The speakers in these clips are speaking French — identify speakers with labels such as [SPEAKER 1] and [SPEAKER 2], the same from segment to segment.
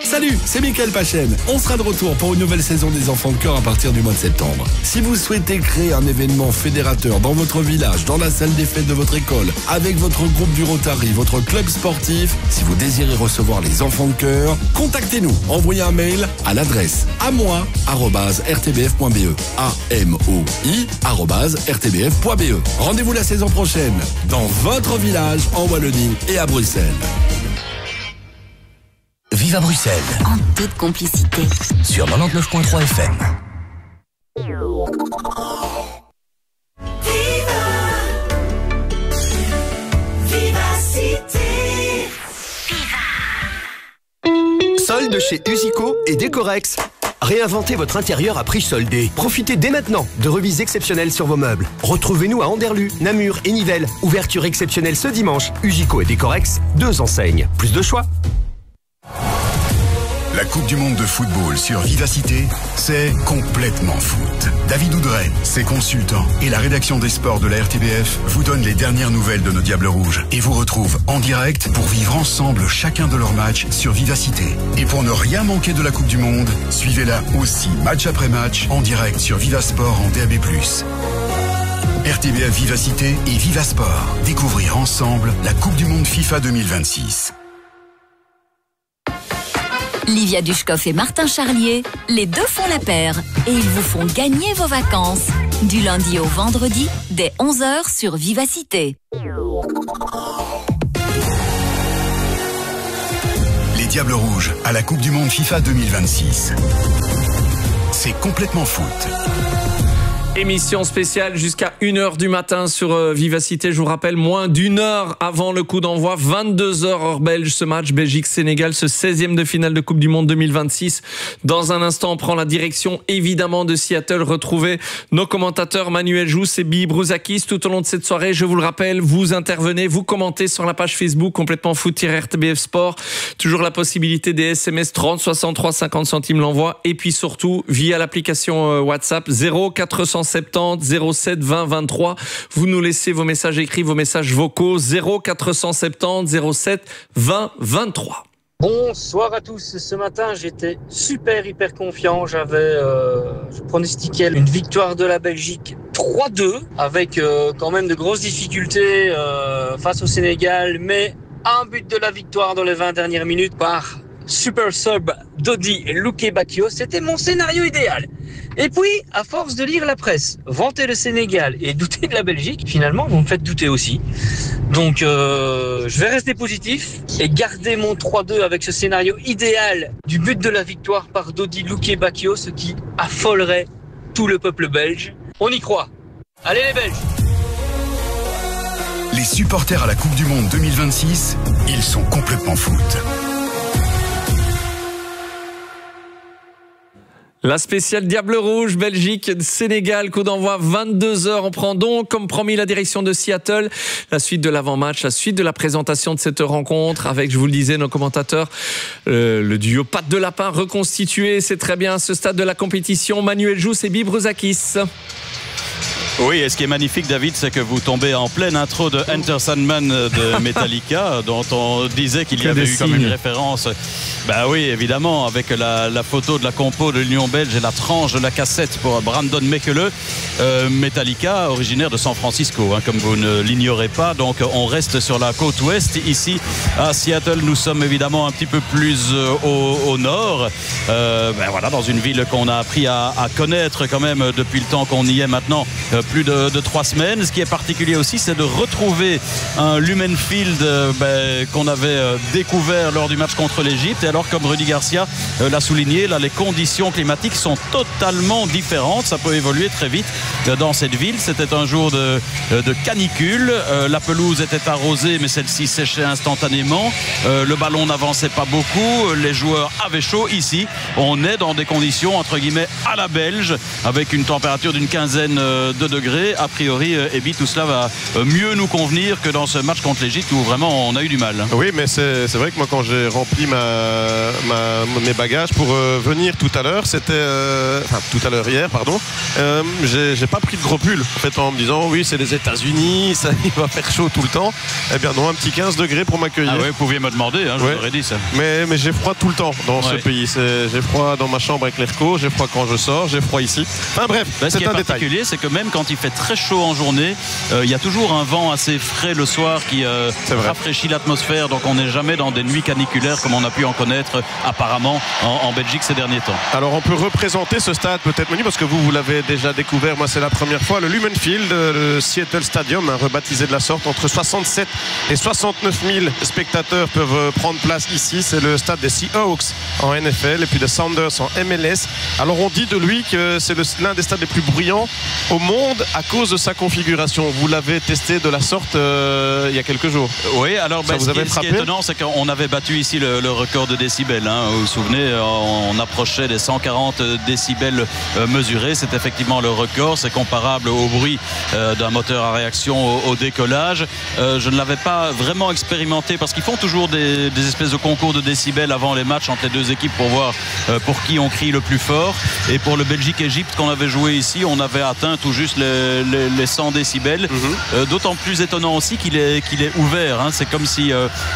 [SPEAKER 1] Salut, c'est Mickaël Pachen. On sera de retour pour une nouvelle saison des Enfants de Cœur à partir du mois de septembre. Si vous souhaitez créer un événement fédérateur dans votre village, dans la salle des fêtes de votre école, avec votre groupe du Rotary, votre club sportif, si vous désirez recevoir les Enfants de Cœur, contactez-nous. Envoyez un mail à l'adresse amoi@rtbf.be. amoi@rtbf.be. Rendez-vous la saison prochaine dans votre village en Wallonie et à Bruxelles.
[SPEAKER 2] Vive à Bruxelles.
[SPEAKER 3] En toute complicité.
[SPEAKER 2] Sur 99.3 FM.
[SPEAKER 4] Solde chez Usico et Décorex. Réinventez votre intérieur à prix soldé. Profitez dès maintenant de remises exceptionnelles sur vos meubles. Retrouvez-nous à Anderlu, Namur et Nivelles. Ouverture exceptionnelle ce dimanche. Usico et Décorex, 2 enseignes. Plus de choix.
[SPEAKER 5] La Coupe du Monde de football sur Vivacité, c'est complètement foot. David Oudray, ses consultants et la rédaction des sports de la RTBF vous donnent les dernières nouvelles de nos Diables Rouges et vous retrouvent en direct pour vivre ensemble chacun de leurs matchs sur Vivacité. Et pour ne rien manquer de la Coupe du Monde, suivez-la aussi match après match en direct sur Vivasport en DAB+. RTBF Vivacité et Vivasport. Découvrir ensemble la Coupe du Monde FIFA 2026.
[SPEAKER 3] Livia Dushkov et Martin Charlier, les deux font la paire et ils vous font gagner vos vacances. Du lundi au vendredi, dès 11h sur Vivacité.
[SPEAKER 5] Les Diables Rouges à la Coupe du Monde FIFA 2026. C'est complètement foot.
[SPEAKER 6] Émission spéciale jusqu'à 1h du matin sur Vivacité. Je vous rappelle, moins d'1 heure avant le coup d'envoi, 22h heure belge, ce match Belgique-Sénégal, ce 16e de finale de Coupe du Monde 2026. Dans un instant, on prend la direction évidemment de Seattle. Retrouvez nos commentateurs Manuel Jousse et Bibi Brouzakis tout au long de cette soirée. Je vous le rappelle, vous intervenez, vous commentez sur la page Facebook complètement foot-RTBF Sport. Toujours la possibilité des SMS 30 63 50 centimes l'envoi. Et puis surtout, via l'application WhatsApp 0470 07 20 23. Vous nous laissez vos messages écrits, vos messages vocaux 0470 07 20 23.
[SPEAKER 7] Bonsoir à tous. Ce matin, j'étais hyper confiant. Je pronostiquais une victoire de la Belgique 3-2 avec quand même de grosses difficultés face au Sénégal, mais un but de la victoire dans les 20 dernières minutes par super sub Dodi Luke-Bacchio. C'était mon scénario idéal. Et puis, à force de lire la presse, vanter le Sénégal et douter de la Belgique, finalement, vous me faites douter aussi. Donc, je vais rester positif et garder mon 3-2 avec ce scénario idéal du but de la victoire par Dodi Luke-Bacchio, ce qui affolerait tout le peuple belge. On y croit. Allez les Belges!
[SPEAKER 5] Les supporters à la Coupe du Monde 2026, ils sont complètement foot.
[SPEAKER 6] La spéciale Diable Rouge, Belgique, Sénégal, coup d'envoi 22h. On prend donc, comme promis, la direction de Seattle. La suite de l'avant-match, la suite de la présentation de cette rencontre avec, je vous le disais, nos commentateurs, le duo Patte de Lapin reconstitué. C'est très bien à ce stade de la compétition. Manuel Jousse et Bibi Brouzakis.
[SPEAKER 8] Oui, et ce qui est magnifique, David, c'est que vous tombez en pleine intro de Enter Sandman de Metallica, dont on disait qu'il y avait eu comme une référence. Bah oui, évidemment, avec la photo de la compo de l'Union belge et la tranche de la cassette pour Brandon Mekele. Metallica, originaire de San Francisco, comme vous ne l'ignorez pas. Donc on reste sur la côte ouest. Ici, à Seattle, nous sommes évidemment un petit peu plus au nord. Voilà, dans une ville qu'on a appris à connaître quand même depuis le temps qu'on y est maintenant. Plus de 3 semaines. Ce qui est particulier aussi, c'est de retrouver un Lumen Field qu'on avait découvert lors du match contre l'Égypte. Et alors, comme Rudy Garcia l'a souligné, là, les conditions climatiques sont totalement différentes. Ça peut évoluer très vite dans cette ville. C'était un jour de canicule. La pelouse était arrosée, mais celle-ci séchait instantanément. Le ballon n'avançait pas beaucoup. Les joueurs avaient chaud. Ici, on est dans des conditions, entre guillemets, à la belge, avec une température d'une 15aine de degrés. degrés. A priori, Ebi, tout cela va mieux nous convenir que dans ce match contre l'Égypte où vraiment on a eu du mal.
[SPEAKER 9] Oui, mais c'est vrai que moi, quand j'ai rempli mes bagages pour venir tout à l'heure, hier, pardon, j'ai pas pris de gros pull en fait, en me disant oui, c'est les États-Unis, ça il va faire chaud tout le temps. Eh bien non, un petit 15 degrés pour m'accueillir.
[SPEAKER 8] Ah ouais, vous pouviez me demander, hein, je vous aurais dit ça.
[SPEAKER 9] Mais j'ai froid tout le temps dans ce pays. J'ai froid dans ma chambre avec l'AirCo, j'ai froid quand je sors, j'ai froid ici. Enfin bref,
[SPEAKER 8] ce qui est
[SPEAKER 9] un
[SPEAKER 8] particulier,
[SPEAKER 9] détail.
[SPEAKER 8] c'est que même quand il fait très chaud en journée, il y a toujours un vent assez frais le soir qui rafraîchit l'atmosphère. Donc on n'est jamais dans des nuits caniculaires comme on a pu en connaître apparemment en Belgique ces derniers temps.
[SPEAKER 9] Alors on peut représenter ce stade peut-être, Manu, parce que vous l'avez déjà découvert. Moi c'est la première fois. Le Lumen Field, le Seattle Stadium, rebaptisé de la sorte, entre 67 et 69 000 spectateurs peuvent prendre place ici. C'est le stade des Seahawks en NFL et puis des Sounders en MLS. Alors on dit de lui que c'est l'un des stades les plus bruyants au monde à cause de sa configuration. Vous l'avez testé de la sorte il y a quelques jours.
[SPEAKER 8] Oui, alors ce qui est étonnant, c'est qu'on avait battu ici le record de décibels, hein. Vous vous souvenez, on approchait des 140 décibels mesurés. C'est effectivement le record. C'est comparable au bruit d'un moteur à réaction au décollage. Je ne l'avais pas vraiment expérimenté parce qu'ils font toujours des espèces de concours de décibels avant les matchs entre les deux équipes pour voir pour qui on crie le plus fort. Et pour le Belgique-Égypte qu'on avait joué ici, on avait atteint tout juste les 100 décibels. D'autant plus étonnant aussi qu'il est ouvert, hein. C'est comme si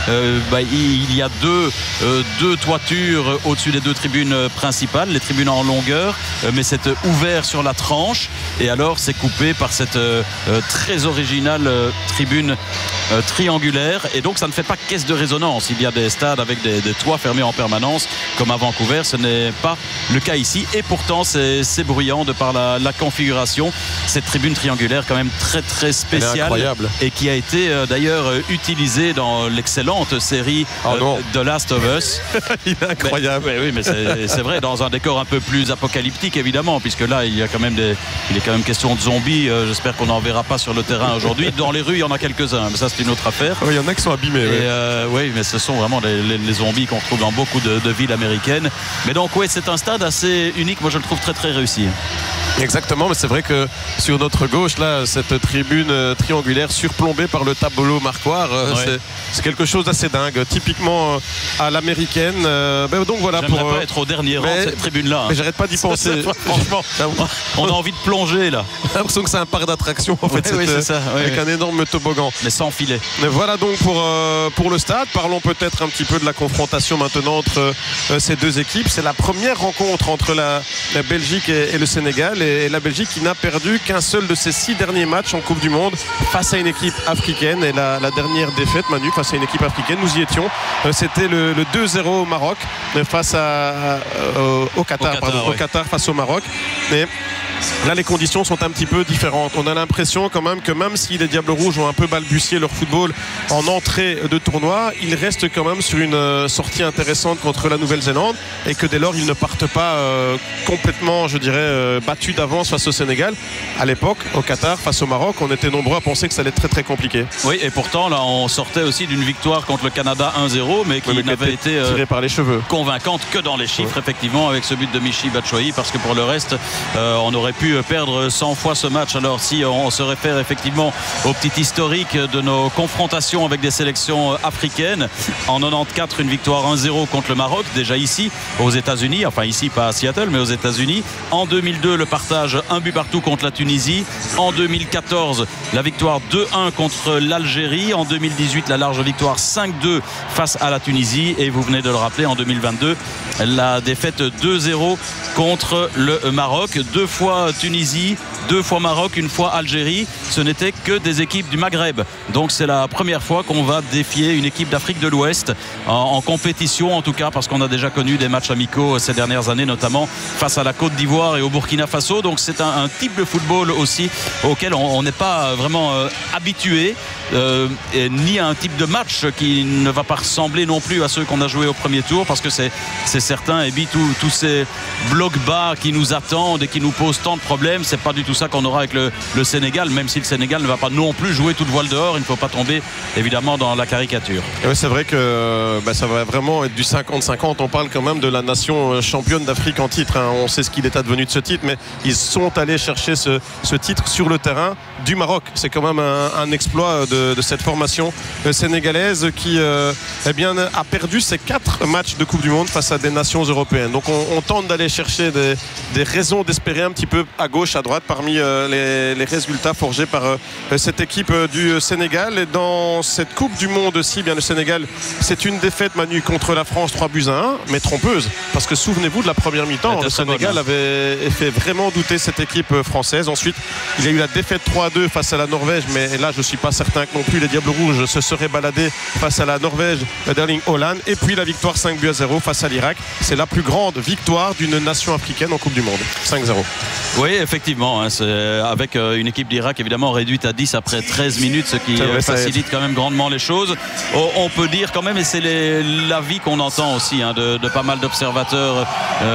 [SPEAKER 8] il y a deux toitures au-dessus des deux tribunes principales, les tribunes en longueur, mais c'est ouvert sur la tranche et alors c'est coupé par cette très originale tribune triangulaire, et donc ça ne fait pas caisse de résonance. Il y a des stades avec des toits fermés en permanence comme à Vancouver, ce n'est pas le cas ici, et pourtant c'est bruyant de par la configuration. Cette tribune triangulaire quand même très très spéciale et qui a été d'ailleurs utilisée dans l'excellente série The Last of Us.
[SPEAKER 9] Il est incroyable.
[SPEAKER 8] Oui, mais c'est vrai, dans un décor un peu plus apocalyptique évidemment, puisque là il est quand même question de zombies. J'espère qu'on n'en verra pas sur le terrain aujourd'hui. Dans les rues il y en a quelques-uns, mais ça c'est une autre affaire.
[SPEAKER 9] Oui, il y en a qui sont abîmés.
[SPEAKER 8] Oui, mais ce sont vraiment les zombies qu'on retrouve dans beaucoup de villes américaines. Mais donc oui, c'est un stade assez unique. Moi je le trouve très très réussi.
[SPEAKER 9] Exactement, mais c'est vrai que sur notre gauche là, cette tribune triangulaire surplombée par le tableau marquoir, c'est quelque chose d'assez dingue, typiquement à l'américaine. Donc voilà.
[SPEAKER 8] J'aimerais pas être au dernier rang de cette tribune là.
[SPEAKER 9] Mais j'arrête pas d'y penser.
[SPEAKER 8] Franchement, on a envie de plonger là.
[SPEAKER 9] J'ai l'impression que c'est un parc d'attractions en fait,
[SPEAKER 8] c'est ça,
[SPEAKER 9] avec un énorme toboggan.
[SPEAKER 8] Mais sans filet.
[SPEAKER 9] Mais voilà donc pour le stade. Parlons peut-être un petit peu de la confrontation maintenant entre ces deux équipes. C'est la première rencontre entre la Belgique et le Sénégal, et la Belgique qui n'a perdu qu'un seul de ses 6 derniers matchs en Coupe du Monde face à une équipe africaine. Et la dernière défaite, Manu, face à une équipe africaine, nous y étions, c'était le 2-0 au Maroc face au Qatar, au Qatar face au Maroc. Mais là les conditions sont un petit peu différentes. On a l'impression quand même que même si les Diables Rouges ont un peu balbutié leur football en entrée de tournoi, ils restent quand même sur une sortie intéressante contre la Nouvelle-Zélande, et que dès lors ils ne partent pas complètement, je dirais, battus d'avance face au Sénégal. À l'époque, au Qatar, face au Maroc, on était nombreux à penser que ça allait être très très compliqué.
[SPEAKER 8] Oui, et pourtant là on sortait aussi d'une victoire contre le Canada 1-0, mais qui n'avait été
[SPEAKER 9] tirée par les cheveux,
[SPEAKER 8] convaincante que dans les chiffres, effectivement, avec ce but de Michy Batshuayi, parce que pour le reste on aurait pu perdre 100 fois ce match. Alors si on se réfère effectivement au petit historique de nos confrontations avec des sélections africaines, en 94 une victoire 1-0 contre le Maroc, déjà ici aux États-Unis, enfin ici pas à Seattle mais aux États-Unis. En 2002 le partage 1 but partout contre la Tunisie. En 2014 la victoire 2-1 contre l'Algérie. En 2018 la large victoire 5-2 face à la Tunisie, et vous venez de le rappeler, en 2022 la défaite 2-0 contre le Maroc. 2 fois Tunisie, 2 fois Maroc, 1 fois Algérie. Ce n'était que des équipes du Maghreb. Donc c'est la première fois qu'on va défier une équipe d'Afrique de l'Ouest en compétition, en tout cas, parce qu'on a déjà connu des matchs amicaux ces dernières années, notamment face à la Côte d'Ivoire et au Burkina Faso. Donc c'est un type de football aussi auquel on n'est pas vraiment habitué, ni à un type de match qui ne va pas ressembler non plus à ceux qu'on a joués au premier tour, parce que c'est certain, et puis tous ces blocs bas qui nous attendent et qui nous posent autant de problèmes. C'est pas du tout ça qu'on aura avec le Sénégal, même si le Sénégal ne va pas non plus jouer toute voile dehors. Il ne faut pas tomber évidemment dans la caricature.
[SPEAKER 9] Oui, c'est vrai que ça va vraiment être du 50-50. On parle quand même de la nation championne d'Afrique en titre. On sait ce qu'il est advenu de ce titre, mais ils sont allés chercher ce titre sur le terrain du Maroc. C'est quand même un exploit de cette formation sénégalaise qui a perdu ses 4 matchs de Coupe du Monde face à des nations européennes. Donc on tente d'aller chercher des raisons d'espérer un petit peu à gauche, à droite parmi les résultats forgés par cette équipe du Sénégal. Et dans cette Coupe du Monde aussi, bien le Sénégal, c'est une défaite, Manu, contre la France 3-1, mais trompeuse, parce que souvenez-vous de la première mi-temps, le Sénégal avait fait vraiment douter cette équipe française. Ensuite il y a eu la défaite 3-2 face à la Norvège, mais là je ne suis pas certain que non plus les Diables Rouges se seraient baladés face à la Norvège d'Erling Haaland. Et puis la victoire 5-0 face à l'Irak. C'est la plus grande victoire d'une nation africaine en Coupe du Monde, 5-0.
[SPEAKER 8] Oui, effectivement, c'est avec une équipe d'Irak évidemment réduite à 10 après 13 minutes, ce qui facilite quand même grandement les choses. On peut dire quand même, et c'est l'avis qu'on entend aussi de pas mal d'observateurs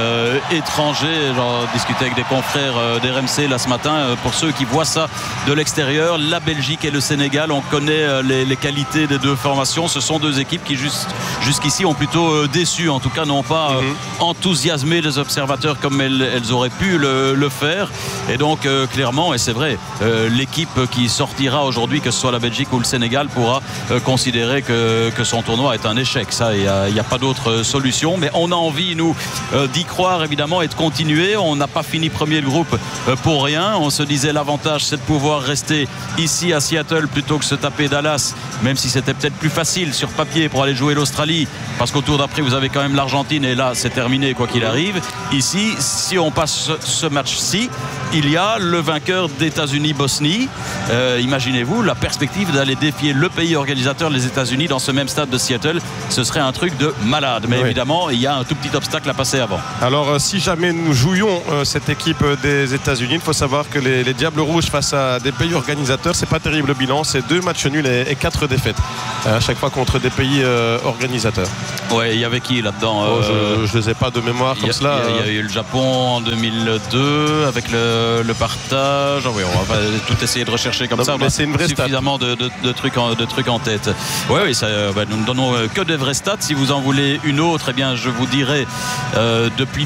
[SPEAKER 8] étrangers. J'en discutais avec des confrères d'RMC là ce matin. Pour ceux qui voient ça de l'extérieur, la Belgique et le Sénégal, on connaît les qualités des deux formations. Ce sont deux équipes qui jusqu'ici ont plutôt déçu, en tout cas n'ont pas enthousiasmé les observateurs comme elles auraient pu le faire. Et donc clairement, et c'est vrai, l'équipe qui sortira aujourd'hui, que ce soit la Belgique ou le Sénégal, pourra considérer que son tournoi est un échec. Ça, il n'y a pas d'autre solution, mais on a envie, nous, d'y croire évidemment et de continuer. On n'a pas fini premier le groupe pour rien. On se disait l'avantage, c'est de pouvoir rester ici à Seattle plutôt que se taper Dallas, même si c'était peut-être plus facile sur papier pour aller jouer l'Australie, parce qu'au tour d'après vous avez quand même l'Argentine, et là c'est terminé quoi qu'il arrive. Ici, si on passe ce match-ci, il y a le vainqueur d'États-Unis-Bosnie. Imaginez-vous la perspective d'aller défier le pays organisateur, les États-Unis, dans ce même stade de Seattle. Ce serait un truc de malade, mais évidemment il y a un tout petit obstacle à passer avant.
[SPEAKER 9] Alors si jamais nous jouions cette équipe des États-Unis, il faut savoir que les Diables Rouges face à des pays organisateurs, c'est pas terrible le bilan, c'est 2 matchs nuls et 4 défaites à chaque fois contre des pays organisateurs.
[SPEAKER 8] Ouais, il y avait qui là-dedans?
[SPEAKER 9] Je ne les ai pas de mémoire comme cela.
[SPEAKER 8] Il y a eu le Japon en 2002 avec le partage. Oui, on va tout essayer de rechercher comme ça.
[SPEAKER 9] Mais c'est une vraie
[SPEAKER 8] suffisamment de trucs en tête. Oui, nous ne donnons que des vraies stats. Si vous en voulez une autre, eh bien, je vous dirai depuis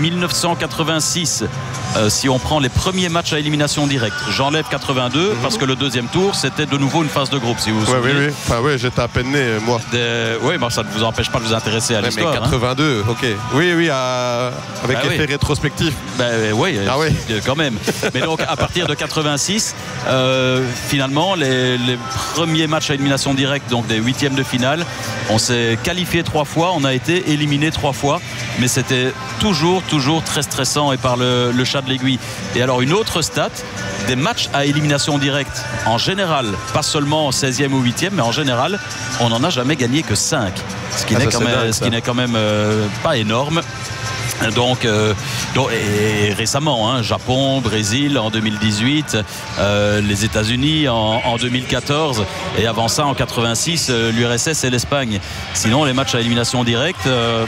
[SPEAKER 8] 1986, si on prend les premiers matchs à élimination directe, j'enlève 82 parce que le deuxième tour, c'était de nouveau une phase de groupe, si vous vous souvenez.
[SPEAKER 9] Oui, j'étais à peine né, moi.
[SPEAKER 8] Oui, ça ne vous empêche pas de vous intéresser à l'histoire.
[SPEAKER 9] Mais 82, ok. Oui, avec l'effet rétrospectif.
[SPEAKER 8] Oui, quand même. Mais donc, à partir de 86, finalement, les premiers matchs à élimination directe, donc des 8e de finale, on s'est qualifié 3 fois, on a été éliminé 3 fois, mais c'était toujours très stressant et par le chat de l'aiguille. Et alors, une autre stat, des matchs à élimination directe, en général, pas seulement 16e ou 8e, mais en général, on n'en a jamais gagné que 5. Ce qui n'est quand même pas énorme. Donc et récemment, Japon, Brésil en 2018, les États-Unis en 2014, et avant ça en 86 l'URSS et l'Espagne. Sinon les matchs à élimination directe,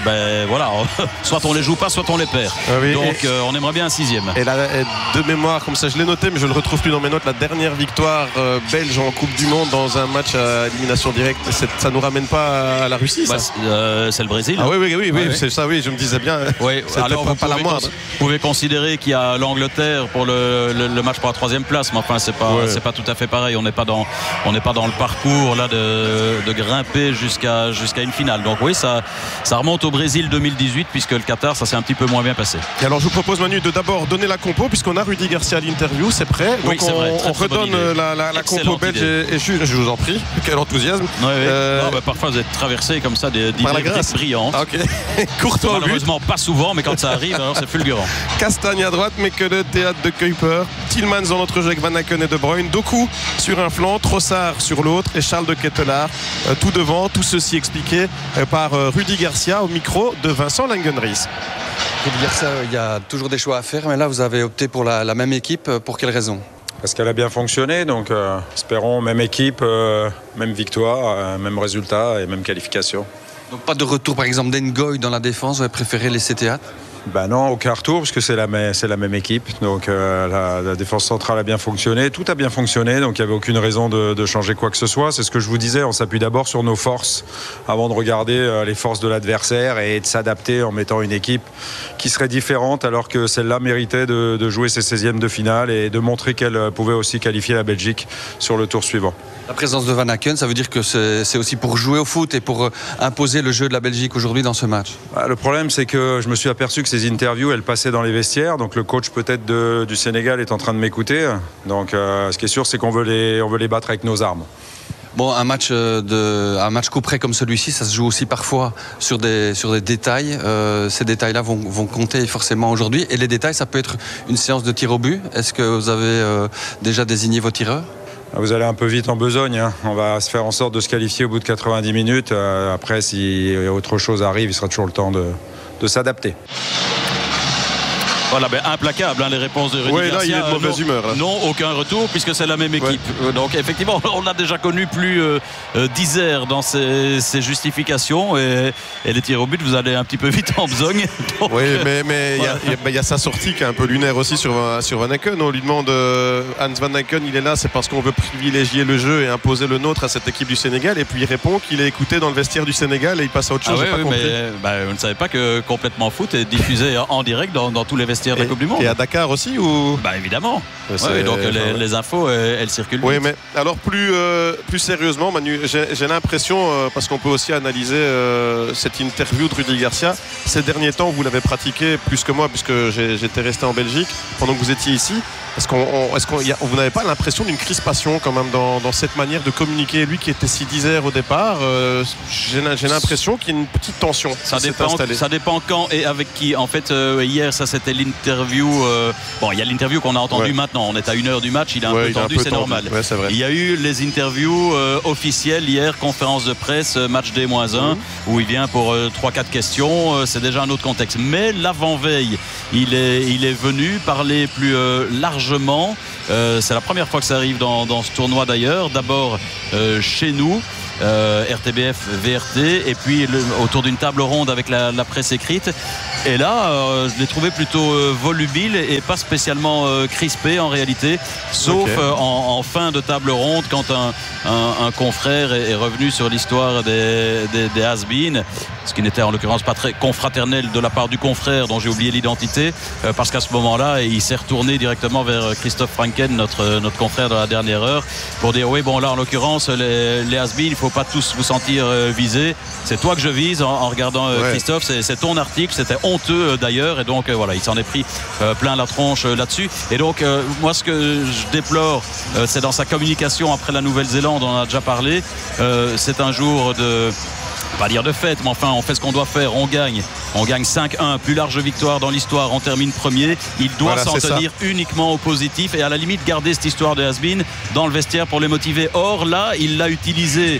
[SPEAKER 8] soit on les joue pas, soit on les perd. Donc on aimerait bien un 6e.
[SPEAKER 9] Et de mémoire comme ça, je l'ai noté, mais je le retrouve plus dans mes notes. La dernière victoire belge en Coupe du Monde dans un match à élimination directe, ça nous ramène pas à la Russie, ça?
[SPEAKER 8] C'est le Brésil.
[SPEAKER 9] Ah oui, c'est ça. Oui, je me disais bien.
[SPEAKER 8] Oui. Alors vous pouvez considérer qu'il y a l'Angleterre pour le match pour la 3e place, mais enfin c'est pas tout à fait pareil. On n'est pas dans le parcours là de grimper jusqu'à une finale. Donc oui, ça remonte au Brésil 2018, puisque le Qatar, ça s'est un petit peu moins bien passé.
[SPEAKER 9] Et alors je vous propose, Manu, de d'abord donner la compo, puisqu'on a Rudy Garcia à l'interview, c'est prêt. Donc on redonne la compo belge et je vous en prie. Quel enthousiasme.
[SPEAKER 8] Parfois vous êtes traversé comme ça d'idées brillantes.
[SPEAKER 9] Courtois,
[SPEAKER 8] malheureusement pas souvent, mais quand ça arrive, alors c'est fulgurant.
[SPEAKER 9] Castagne à droite, mais que de théâtre de Kuiper. Tillmans dans l'entrejeu avec Van Aken et De Bruyne. Doku sur un flanc, Trossard sur l'autre et Charles de Ketelaar tout devant. Tout ceci expliqué par Rudy Garcia au micro de Vincent Langenries.
[SPEAKER 10] Rudy Garcia, il y a toujours des choix à faire, mais là vous avez opté pour la même équipe. Pour quelle raison?
[SPEAKER 11] Parce qu'elle a bien fonctionné, donc espérons même équipe, même victoire, même résultat et même qualification.
[SPEAKER 10] Donc pas de retour par exemple d'Ngoy dans la défense, vous avez préféré laisser théâtre?
[SPEAKER 11] Ben non, aucun retour parce que c'est la même équipe. Donc la défense centrale a bien fonctionné, tout a bien fonctionné. Donc il n'y avait aucune raison de changer quoi que ce soit. C'est ce que je vous disais, on s'appuie d'abord sur nos forces avant de regarder les forces de l'adversaire et de s'adapter en mettant une équipe qui serait différente alors que celle-là méritait de jouer ses 16e de finale et de montrer qu'elle pouvait aussi qualifier la Belgique sur le tour suivant.
[SPEAKER 10] La présence de Van Aken, ça veut dire que c'est aussi pour jouer au foot et pour imposer le jeu de la Belgique aujourd'hui dans ce match.
[SPEAKER 11] Le problème, c'est que je me suis aperçu que ces interviews, elles passaient dans les vestiaires. Donc le coach peut-être du Sénégal est en train de m'écouter. Donc ce qui est sûr, c'est qu'on veut les battre avec nos armes.
[SPEAKER 10] Bon, un match coup près comme celui-ci, ça se joue aussi parfois sur des détails. Ces détails-là vont compter forcément aujourd'hui. Et les détails, ça peut être une séance de tir au but. Est-ce que vous avez déjà désigné vos tireurs ?
[SPEAKER 11] Vous allez un peu vite en besogne, hein. On va se faire en sorte de se qualifier au bout de 90 minutes. Après, si autre chose arrive, il sera toujours le temps de s'adapter.
[SPEAKER 8] Voilà, implacable les réponses de Rudy Garcia.
[SPEAKER 9] Là, il est de mauvaise humeur. Là.
[SPEAKER 8] Non, aucun retour puisque c'est la même équipe. Ouais. Donc effectivement, on a déjà connu plus d'Isère dans ses justifications et les tirs au but, vous allez un petit peu vite en besogne. Donc,
[SPEAKER 9] oui, mais il y a sa sortie qui est un peu lunaire aussi sur Van Aken. On lui demande Hans Van Aken, il est là, c'est parce qu'on veut privilégier le jeu et imposer le nôtre à cette équipe du Sénégal. Et puis il répond qu'il est écouté dans le vestiaire du Sénégal et il passe à autre chose.
[SPEAKER 8] Mais vous ne savez pas que Complètement Foot est diffusé en direct dans tous les vestiaires de la Coupe du Monde.
[SPEAKER 9] Et à Dakar aussi ou...
[SPEAKER 8] évidemment. Donc les infos, elles circulent.
[SPEAKER 9] Oui, mais alors plus sérieusement, Manu, j'ai l'impression, parce qu'on peut aussi analyser cette interview de Rudy Garcia, ces derniers temps, vous l'avez pratiqué plus que moi, puisque j'étais resté en Belgique pendant que vous étiez ici. Est-ce vous n'avez pas l'impression d'une crispation quand même dans cette manière de communiquer? Lui qui était si disert au départ, j'ai l'impression qu'il y a une petite tension.
[SPEAKER 8] Ça dépend quand et avec qui. En fait, hier, ça c'était l'interview. Il y a l'interview qu'on a entendue maintenant. On est à 1h du match, il est un peu tendu, c'est normal.
[SPEAKER 9] Ouais, c'est vrai.
[SPEAKER 8] Il y a eu les interviews officielles hier, conférence de presse, match D-1, où il vient pour 3-4 questions. C'est déjà un autre contexte. Mais l'avant-veille, il est venu parler plus largement. C'est la première fois que ça arrive dans ce tournoi d'ailleurs. D'abord chez nous. RTBF, VRT, et puis autour d'une table ronde avec la presse écrite. Et là, je l'ai trouvé plutôt volubile et pas spécialement crispé en réalité, sauf en fin de table ronde quand un confrère est revenu sur l'histoire des has-been, ce qui n'était en l'occurrence pas très confraternel de la part du confrère dont j'ai oublié l'identité, parce qu'à ce moment-là, il s'est retourné directement vers Christophe Franken, notre confrère de la dernière heure, pour dire là en l'occurrence les has-been, il faut pas tous vous sentir visés, c'est toi que je vise en regardant Christophe, c'est ton article, c'était honteux d'ailleurs, et donc il s'en est pris plein la tronche là-dessus. Et donc moi ce que je déplore, c'est dans sa communication après la Nouvelle-Zélande, on en a déjà parlé, c'est un jour de... pas dire de fête, mais enfin on fait ce qu'on doit faire, on gagne 5-1, plus large victoire dans l'histoire, on termine premier, il doit s'en tenir uniquement au positif et à la limite garder cette histoire de has-been dans le vestiaire pour les motiver. Or là il l'a utilisé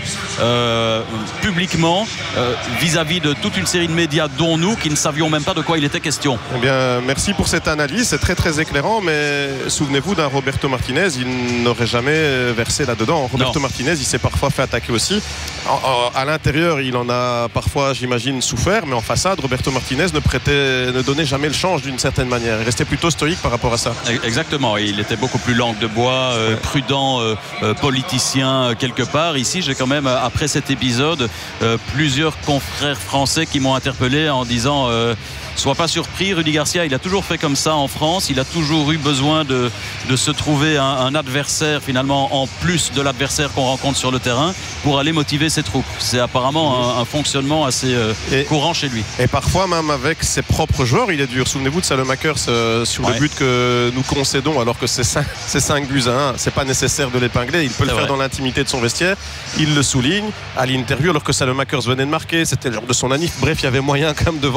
[SPEAKER 8] publiquement vis-à-vis de toute une série de médias dont nous qui ne savions même pas de quoi il était question.
[SPEAKER 9] Eh bien merci pour cette analyse, c'est très très éclairant, mais souvenez-vous d'un Roberto Martinez, il n'aurait jamais versé là-dedans. Roberto Martinez, il s'est parfois fait attaquer aussi à l'intérieur, il en a parfois, j'imagine, souffert, mais en façade, Roberto Martinez ne donnait jamais le change d'une certaine manière. Il restait plutôt stoïque par rapport à ça.
[SPEAKER 8] Exactement, il était beaucoup plus langue de bois, prudent, politicien quelque part. Ici, j'ai quand même, après cet épisode, plusieurs confrères français qui m'ont interpellé en disant... sois pas surpris, Rudy Garcia, il a toujours fait comme ça en France, il a toujours eu besoin de se trouver un adversaire finalement en plus de l'adversaire qu'on rencontre sur le terrain pour aller motiver ses troupes. C'est apparemment un fonctionnement assez courant chez lui.
[SPEAKER 9] Et parfois même avec ses propres joueurs, il est dur. Souvenez-vous de Salemakers sur le but que nous concédons alors que c'est 5 buts à 1. C'est pas nécessaire de l'épingler, il peut le faire dans l'intimité de son vestiaire. Il le souligne à l'interview alors que Salemakers venait de marquer, c'était le genre de son anniv. Bref, il y avait moyen quand même de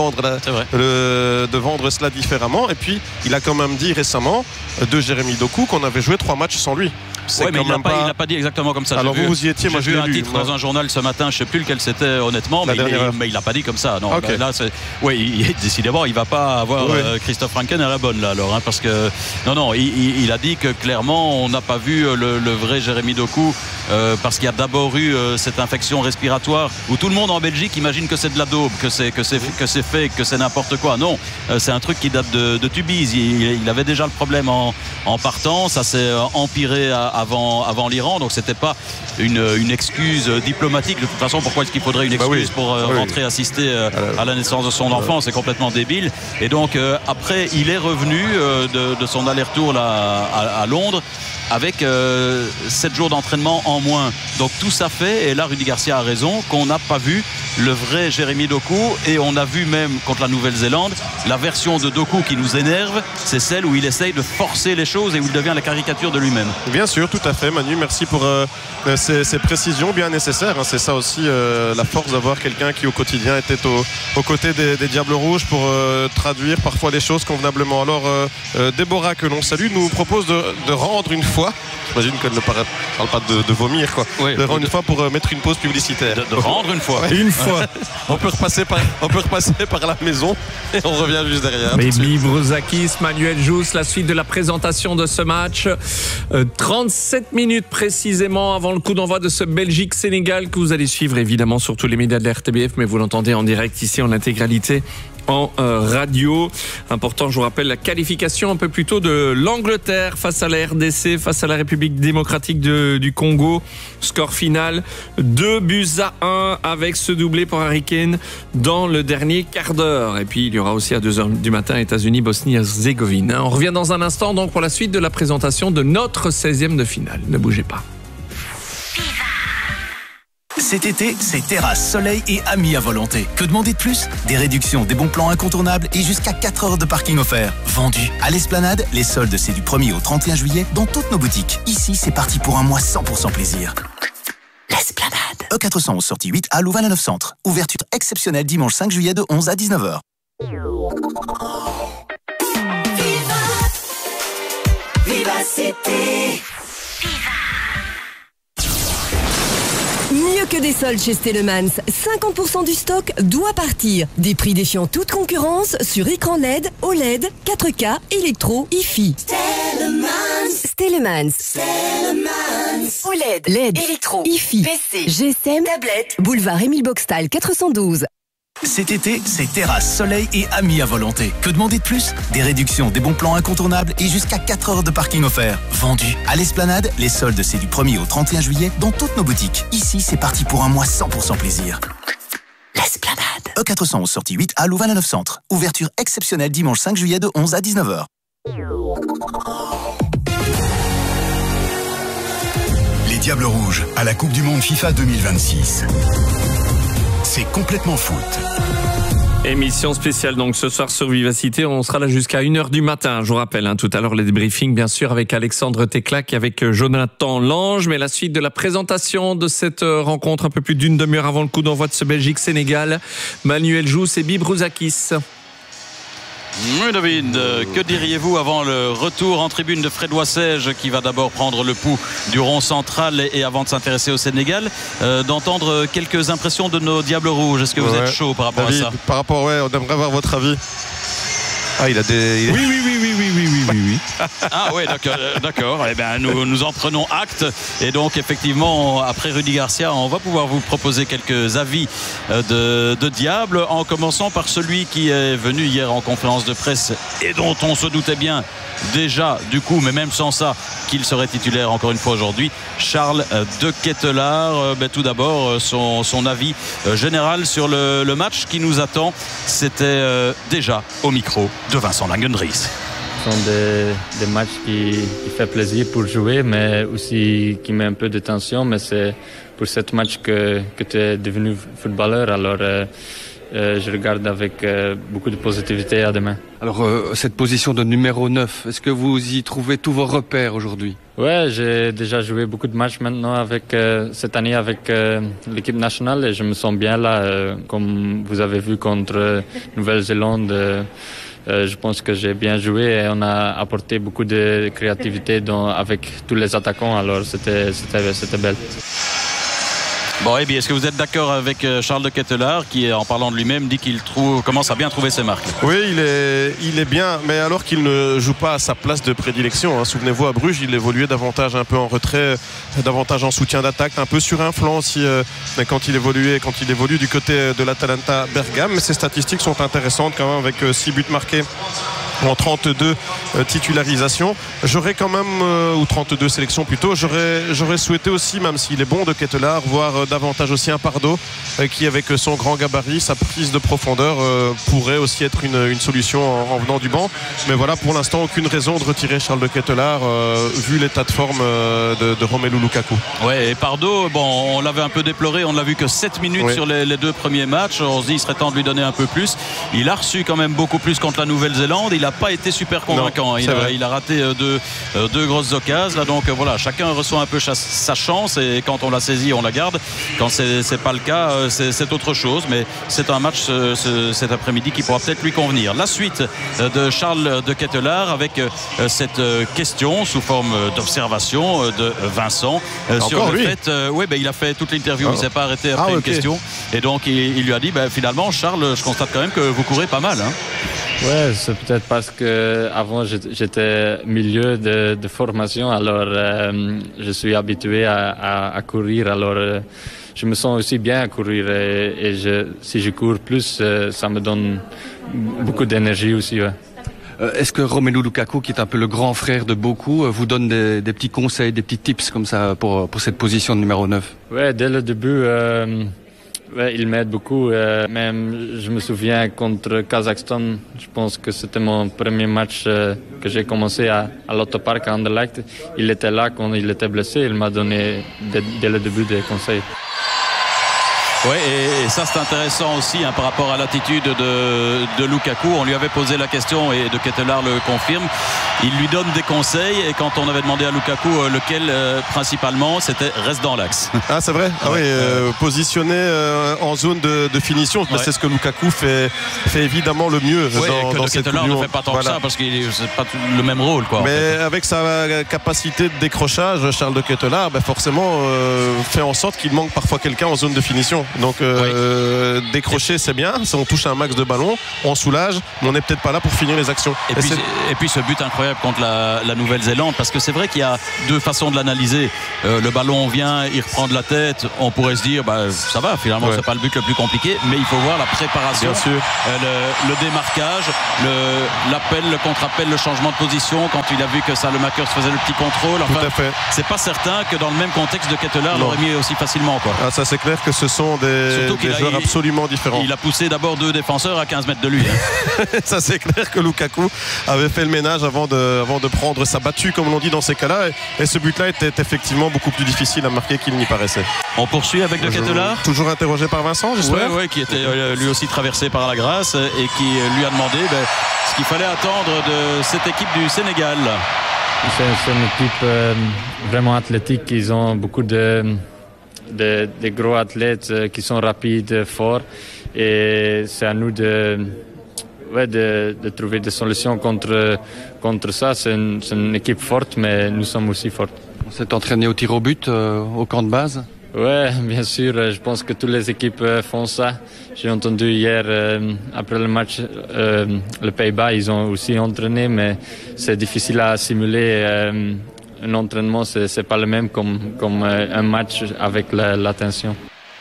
[SPEAKER 9] vendre cela différemment. Et puis il a quand même dit récemment de Jérémy Doku qu'on avait joué 3 matchs sans lui. c'est
[SPEAKER 8] ouais, mais
[SPEAKER 9] quand même pas...
[SPEAKER 8] Il n'a pas dit exactement comme ça.
[SPEAKER 9] Alors vous y étiez, moi
[SPEAKER 8] j'ai vu un titre dans un journal ce matin, je ne sais plus lequel c'était honnêtement, mais il n'a pas dit comme ça. Non,
[SPEAKER 9] okay.
[SPEAKER 8] Là, décidément, il ne va pas avoir Christophe Franken à la bonne là alors, parce que non, il a dit que clairement on n'a pas vu le vrai Jérémy Doku parce qu'il y a d'abord eu cette infection respiratoire où tout le monde en Belgique imagine que c'est de la daube, que c'est fake, que c'est n'importe quoi. Non, c'est un truc qui date de Tubize. Il avait déjà le problème en partant, ça s'est empiré avant l'Iran, donc c'était pas une excuse diplomatique. De toute façon, pourquoi est-ce qu'il faudrait une excuse pour rentrer assister à la naissance de son enfant? C'est complètement débile. Et donc après, il est revenu de son aller-retour là à Londres avec 7 jours d'entraînement en moins. Donc tout ça fait, et là Rudy Garcia a raison, qu'on n'a pas vu le vrai Jérémy Doku, et on a vu même contre la Nouvelle-Zélande la version de Doku qui nous énerve, c'est celle où il essaye de forcer les choses et où il devient la caricature de lui-même.
[SPEAKER 9] Bien sûr, tout à fait Manu, merci pour ces précisions bien nécessaires, hein. C'est ça aussi la force d'avoir quelqu'un qui au quotidien était aux côtés des Diables Rouges pour traduire parfois les choses convenablement. Alors Déborah, que l'on salue, nous propose de rendre une fois, j'imagine qu'elle ne parle pas de vomir quoi, de rendre une fois pour mettre une pause publicitaire.
[SPEAKER 8] De rendre une fois.
[SPEAKER 9] Une fois. On peut repasser par la maison et on revient juste derrière.
[SPEAKER 6] Bibi Brouzakis, Manuel Jousse, la suite de la présentation de ce match. 37 minutes précisément avant le coup d'envoi de ce Belgique-Sénégal que vous allez suivre évidemment sur tous les médias de la RTBF, mais vous l'entendez en direct ici en intégralité en radio. Important, je vous rappelle, la qualification un peu plus tôt de l'Angleterre face à la RDC, face à la République démocratique du Congo. Score final 2-1 avec ce doublé pour Harry Kane dans le dernier quart d'heure. Et puis il y aura aussi à 2h du matin États-Unis, Bosnie-Herzégovine. On revient dans un instant donc pour la suite de la présentation de notre 16e de finale. Ne bougez pas.
[SPEAKER 2] Cet été, c'est terrasse, soleil et amis à volonté. Que demander de plus? Des réductions, des bons plans incontournables et jusqu'à 4 heures de parking offert. Vendu. À l'Esplanade, les soldes, c'est du 1er au 31 juillet dans toutes nos boutiques. Ici, c'est parti pour un mois 100% plaisir. L'Esplanade. E411 sortie 8 à Louvain à 9 centres. Ouverture exceptionnelle dimanche 5 juillet de 11 à 19h.
[SPEAKER 12] Vivacité. Mieux que des soldes chez Stellemans, 50% du stock doit partir. Des prix défiant toute concurrence sur écran LED, OLED, 4K, électro, hi-fi. Stellemans. OLED, LED, électro, hi-fi, PC, GSM, tablette, boulevard Émile Boxtal 412.
[SPEAKER 2] Cet été, c'est terrasse, soleil et amis à volonté. Que demander de plus? Des réductions, des bons plans incontournables et jusqu'à 4 heures de parking offert. Vendu. À l'Esplanade, les soldes, c'est du 1er au 31 juillet dans toutes nos boutiques. Ici, c'est parti pour un mois 100% plaisir. L'Esplanade. E411 sortie 8 à Louvain à 9 centres. Ouverture exceptionnelle dimanche 5 juillet de 11 à 19h.
[SPEAKER 5] Les Diables Rouges à la Coupe du Monde FIFA 2026. C'est complètement foot.
[SPEAKER 6] Émission spéciale donc ce soir sur Vivacité. On sera là jusqu'à 1h du matin. Je vous rappelle, tout à l'heure les débriefings bien sûr avec Alexandre Teclac et avec Jonathan Lange. Mais la suite de la présentation de cette rencontre un peu plus d'une demi-heure avant le coup d'envoi de ce Belgique-Sénégal. Manuel Jousse et Bibi Brouzakis.
[SPEAKER 8] Oui David, que diriez-vous avant le retour en tribune de Frédois Sège qui va d'abord prendre le pouls du rond central et avant de s'intéresser au Sénégal, d'entendre quelques impressions de nos Diables Rouges? Est-ce que vous êtes chaud par rapport
[SPEAKER 9] David,
[SPEAKER 8] à ça?
[SPEAKER 9] Par rapport, on aimerait avoir votre avis. Ah, il a des...
[SPEAKER 6] Oui.
[SPEAKER 8] Ah ouais, d'accord. Eh bien, nous en prenons acte. Et donc, effectivement, après Rudy Garcia, on va pouvoir vous proposer quelques avis de Diable, en commençant par celui qui est venu hier en conférence de presse et dont on se doutait bien déjà, du coup, mais même sans ça, qu'il serait titulaire encore une fois aujourd'hui, Charles de Ketelaar. Tout d'abord, son avis général sur le match qui nous attend. C'était déjà au micro de Vincent Langendries.
[SPEAKER 13] Ce sont des matchs qui fait plaisir pour jouer, mais aussi qui met un peu de tension. Mais c'est pour ce match que tu es devenu footballeur. Alors, je regarde avec beaucoup de positivité à demain.
[SPEAKER 10] Alors, cette position de numéro 9, est-ce que vous y trouvez tous vos repères aujourd'hui?
[SPEAKER 13] Ouais, j'ai déjà joué beaucoup de matchs maintenant cette année avec l'équipe nationale et je me sens bien là. Comme vous avez vu contre Nouvelle-Zélande, je pense que j'ai bien joué et on a apporté beaucoup de créativité avec tous les attaquants, alors c'était belle.
[SPEAKER 8] Bon, et bien, est-ce que vous êtes d'accord avec Charles de Ketelaar qui, en parlant de lui-même, dit qu'il commence à bien trouver ses marques?
[SPEAKER 9] Oui, il est bien, mais alors qu'il ne joue pas à sa place de prédilection. Hein. Souvenez-vous, à Bruges, il évoluait davantage un peu en retrait, davantage en soutien d'attaque, un peu sur un flanc aussi, quand il évolue du côté de l'Atalanta Bergame. Mais ses statistiques sont intéressantes quand même, avec 6 buts marqués en 32 titularisations. J'aurais quand même, ou 32 sélections plutôt, j'aurais souhaité aussi, même s'il est bon de Ketelaar, voir davantage aussi un Pardo qui, avec son grand gabarit, sa prise de profondeur, pourrait aussi être une solution en venant du banc. Mais voilà, pour l'instant, aucune raison de retirer Charles de Ketelaar vu l'état de forme de Romelu Lukaku.
[SPEAKER 8] Ouais, et Pardo, bon, on l'avait un peu déploré, on l'a vu que 7 minutes sur les 2 premiers matchs. On se dit il serait temps de lui donner un peu plus. Il a reçu quand même beaucoup plus contre la Nouvelle-Zélande. Il n'a pas été super convaincant. Non, il a raté deux grosses occasions. Là, donc voilà, chacun reçoit un peu sa chance et quand on la saisit, on la garde. Quand c'est pas le cas, c'est autre chose. Mais c'est un match cet après-midi qui pourra peut-être lui convenir. La suite de Charles de Ketelaar avec cette question sous forme d'observation de Vincent sur le fait. Oui, il a fait toute l'interview. Il ne s'est pas arrêté après une question. Et donc il lui a dit finalement, Charles, je constate quand même que vous courez pas mal. Hein.
[SPEAKER 13] Ouais, c'est peut-être parce que avant j'étais milieu de formation, alors je suis habitué à courir, alors je me sens aussi bien à courir et si je cours plus, ça me donne beaucoup d'énergie aussi. Ouais.
[SPEAKER 10] Est-ce que Romelu Lukaku, qui est un peu le grand frère de beaucoup, vous donne des petits conseils, des petits tips comme ça pour cette position de numéro 9?
[SPEAKER 13] Ouais, dès le début. Ouais, il m'aide beaucoup. Même, je me souviens contre Kazakhstan, je pense que c'était mon premier match que j'ai commencé à l'Autopark à Anderlecht. Il était là quand il était blessé. Il m'a donné dès le début des conseils.
[SPEAKER 8] Oui, et ça c'est intéressant aussi par rapport à l'attitude de Lukaku. On lui avait posé la question et de Ketelaar le confirme. Il lui donne des conseils et quand on avait demandé à Lukaku lequel principalement, c'était reste dans l'axe.
[SPEAKER 9] Ah c'est vrai. Ah oui, positionné en zone de finition. Ouais. C'est ce que Lukaku fait évidemment le mieux dans cette
[SPEAKER 8] Ketelaar ne fait pas tant que ça parce que c'est pas le même rôle quoi.
[SPEAKER 9] Mais avec sa capacité de décrochage, Charles de Ketelaar forcément fait en sorte qu'il manque parfois quelqu'un en zone de finition. Donc décrocher c'est bien, on touche un max de ballons, on soulage, mais on n'est peut-être pas là pour finir les actions.
[SPEAKER 8] Et puis ce but incroyable contre la Nouvelle-Zélande, parce que c'est vrai qu'il y a deux façons de l'analyser. Le ballon vient, il reprend de la tête, on pourrait se dire ça va, finalement c'est pas le but le plus compliqué, mais il faut voir la préparation, le démarquage, l'appel, le contre-appel, le changement de position quand il a vu que Salemaker faisait le petit contrôle. Enfin, c'est pas certain que dans le même contexte de Ketelaar l'aurait mis aussi facilement quoi.
[SPEAKER 9] Ah, ça c'est clair que ce sont des joueurs absolument différents.
[SPEAKER 8] Il a poussé d'abord 2 défenseurs à 15 mètres de lui.
[SPEAKER 9] Ça c'est clair que Lukaku avait fait le ménage avant de prendre sa battue comme l'on dit dans ces cas-là. Et ce but-là était effectivement beaucoup plus difficile à marquer qu'il n'y paraissait.
[SPEAKER 8] On poursuit avec de Ketelaar.
[SPEAKER 9] Toujours interrogé par Vincent, j'espère.
[SPEAKER 8] Oui, qui était lui aussi traversé par la grâce et qui lui a demandé ce qu'il fallait attendre de cette équipe du Sénégal.
[SPEAKER 13] C'est une équipe vraiment athlétique. Ils ont beaucoup des gros athlètes qui sont rapides, forts, et c'est à nous de trouver des solutions contre ça. C'est une équipe forte, mais nous sommes aussi forts.
[SPEAKER 10] On s'est entraîné au tir au but au camp de base?
[SPEAKER 13] Oui, bien sûr. Je pense que toutes les équipes font ça. J'ai entendu hier, après le match, le Pays-Bas, ils ont aussi entraîné, mais c'est difficile à simuler. Un entraînement, c'est pas le même comme un match avec l'attention.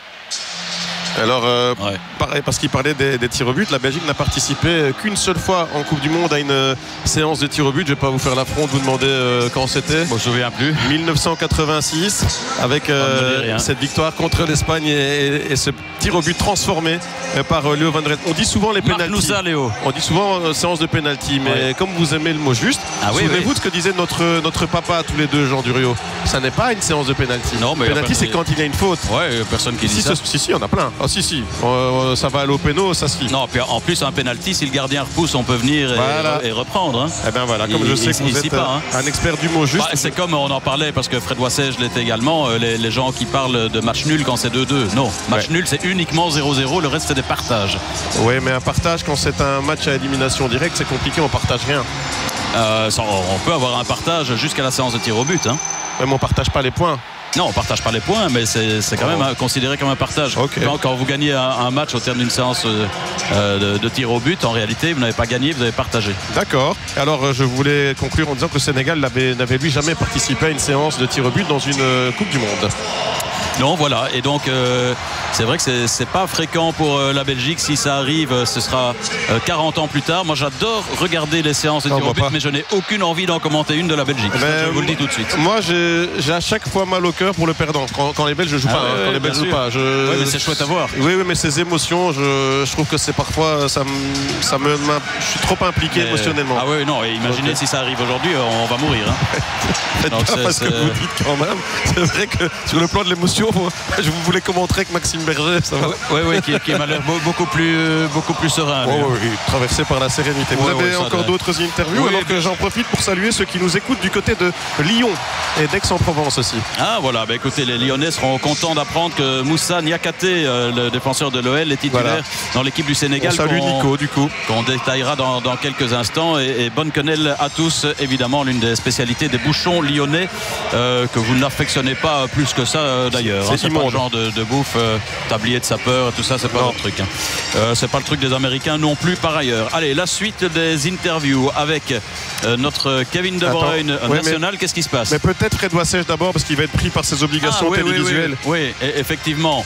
[SPEAKER 9] Alors, pareil, parce qu'il parlait des tirs au but, la Belgique n'a participé qu'une seule fois en Coupe du Monde à une séance de tirs au but. Je ne vais pas vous faire l'affront de vous demander quand c'était.
[SPEAKER 8] Bon, je ne me souviens plus.
[SPEAKER 9] 1986, avec cette victoire contre l'Espagne et ce tir au but transformé par Léo Van Dret. On dit souvent les pénaltys. On dit souvent séance de pénalty, mais comme vous aimez le mot juste, souvenez-vous de ce que disait notre papa tous les deux, Jean Duriot. Ça n'est pas une séance de pénalty.
[SPEAKER 8] Non, mais
[SPEAKER 9] pénalty, c'est quand il y a une faute.
[SPEAKER 8] Ouais, personne qui dit ça.
[SPEAKER 9] Si, on a plein. Ah si. ça va aller au péno, ça se lit.
[SPEAKER 8] Non, puis en plus un penalty, si le gardien repousse, on peut venir et reprendre. Hein.
[SPEAKER 9] Eh bien voilà, comme je sais que vous êtes un expert du mot juste.
[SPEAKER 8] C'est comme on en parlait parce que Fred Wassège l'était également, les gens qui parlent de match nul quand c'est 2-2. Non, match nul c'est uniquement 0-0, le reste c'est des partages.
[SPEAKER 9] Oui, mais un partage quand c'est un match à élimination directe, c'est compliqué, on partage rien.
[SPEAKER 8] On peut avoir un partage jusqu'à la séance de tir au but. Hein.
[SPEAKER 9] Mais on partage pas les points.
[SPEAKER 8] Non, on ne partage pas les points, mais c'est quand même considéré comme un partage.
[SPEAKER 9] Okay.
[SPEAKER 8] Quand vous gagnez un match au terme d'une séance de tir au but, en réalité, vous n'avez pas gagné, vous avez partagé.
[SPEAKER 9] D'accord. Alors, je voulais conclure en disant que le Sénégal n'avait lui jamais participé à une séance de tir au but dans une Coupe du Monde.
[SPEAKER 8] Non, voilà. Et donc, c'est vrai que c'est pas fréquent pour la Belgique. Si ça arrive, ce sera 40 ans plus tard. Moi, j'adore regarder les séances de tir au but, mais je n'ai aucune envie d'en commenter une de la Belgique. Je vous le dis tout de suite.
[SPEAKER 9] Moi, j'ai à chaque fois mal au cœur pour le perdant. Quand les Belges jouent pas. Quand les Belges jouent pas.
[SPEAKER 8] Oui, mais c'est chouette à voir.
[SPEAKER 9] Oui, mais ces émotions, je trouve que c'est parfois, je suis trop impliqué émotionnellement.
[SPEAKER 8] Ah oui, non. Et imaginez si ça arrive aujourd'hui, on va mourir. Hein.
[SPEAKER 9] Faites gaffe à ce que vous dites quand même. C'est vrai que sur le plan de l'émotion, je vous voulais commenter avec Maxime Berger, ça va.
[SPEAKER 8] Oui, qui m'a l'air beaucoup plus serein.
[SPEAKER 9] Oui, traversé par la sérénité. Vous avez encore d'autres interviews, alors que j'en profite pour saluer ceux qui nous écoutent du côté de Lyon et d'Aix-en-Provence aussi.
[SPEAKER 8] Ah voilà, écoutez, les Lyonnais seront contents d'apprendre que Moussa Niakhaté, le défenseur de l'OL, est titulaire dans l'équipe du Sénégal.
[SPEAKER 9] Salut Nico, du coup.
[SPEAKER 8] Qu'on détaillera dans quelques instants. Et bonne quenelle à tous, évidemment, l'une des spécialités des bouchons lyonnais que vous n'affectionnez pas plus que ça d'ailleurs. C'est pas le genre de bouffe, tablier de sapeur, tout ça, c'est pas votre truc. Hein. C'est pas le truc des Américains non plus par ailleurs. Allez, la suite des interviews avec notre Kevin De Bruyne national. Qu'est-ce qui se passe?
[SPEAKER 9] Mais peut-être Fred Wassège d'abord parce qu'il va être pris par ses obligations télévisuelles.
[SPEAKER 8] Oui, effectivement.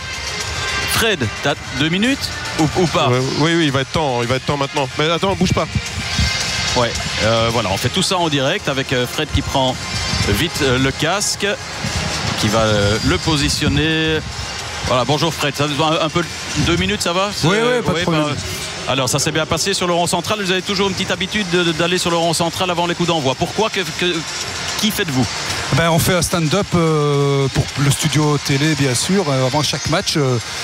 [SPEAKER 8] Fred, t'as 2 minutes ou pas?
[SPEAKER 9] Oui, il va être temps maintenant. Mais attends, bouge pas.
[SPEAKER 8] Ouais, voilà, on fait tout ça en direct avec Fred qui prend vite le casque, qui va le positionner. Voilà, bonjour Fred, ça un peu 2 minutes, ça va?
[SPEAKER 14] Oui, pas de problème.
[SPEAKER 8] Alors ça s'est bien passé sur le rond central. Vous avez toujours une petite habitude d'aller sur le rond central avant les coups d'envoi. Pourquoi? Qui faites-vous?
[SPEAKER 14] On fait un stand-up pour le studio télé, bien sûr, avant chaque match.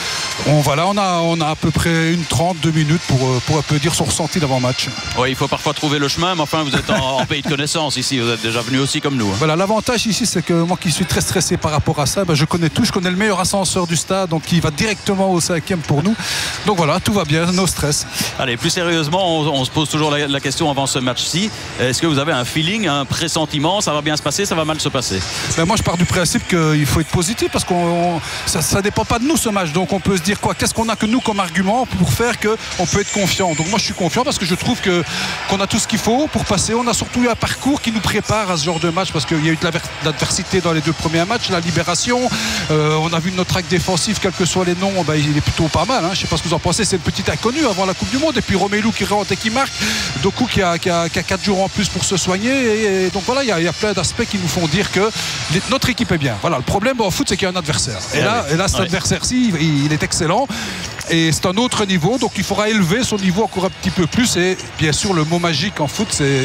[SPEAKER 14] On a à peu près 2 minutes pour un peu dire son ressenti d'avant-match.
[SPEAKER 8] Oui, il faut parfois trouver le chemin, mais enfin vous êtes en pays de connaissance ici, vous êtes déjà venu aussi comme nous. Hein.
[SPEAKER 14] Voilà, l'avantage ici, c'est que moi qui suis très stressé par rapport à ça, je connais tout, je connais le meilleur ascenseur du stade, donc il va directement au 5e pour nous. Donc voilà, tout va bien, no stress.
[SPEAKER 8] Allez, plus sérieusement, on se pose toujours la question avant ce match-ci. Est-ce que vous avez un feeling, un pressentiment? Ça va bien se passer, ça va mal se passer?
[SPEAKER 14] Moi je pars du principe qu'il faut être positif parce que ça dépend pas de nous ce match, donc on peut se dire quoi? Qu'est-ce qu'on a que nous comme argument pour faire qu'on peut être confiant? Donc moi je suis confiant parce que je trouve qu'on a tout ce qu'il faut pour passer. On a surtout eu un parcours qui nous prépare à ce genre de match parce qu'il y a eu de l'adversité dans les 2 premiers matchs, la libération, on a vu notre acte défensif, quels que soient les noms, il est plutôt pas mal, hein. Je sais pas ce que vous en pensez, c'est une petite inconnue avant la Coupe du Monde, et puis Romelu qui rentre et qui marque, Doku qui a 4 jours en plus pour se soigner, et donc voilà, il y a plein d'aspects qui nous font dire que notre équipe est bien. Voilà, le problème au foot, c'est qu'il y a un adversaire, et là cet adversaire-ci, il est excellent et c'est un autre niveau, donc il faudra élever son niveau encore un petit peu plus, et bien sûr le mot magique en foot, c'est